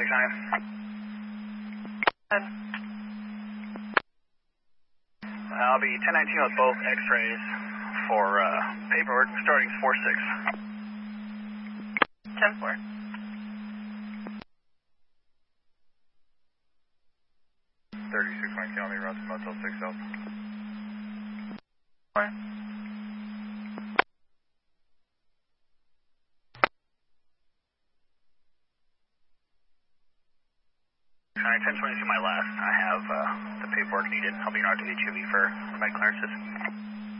I'll be 1019 with both x-rays for paperwork starting 4-6. 10-4. 36 Wayne County, route to Motel 6 South. 4. Alright, 1022 my last. I have the paperwork needed. I'll be in RWHUV for my clearances.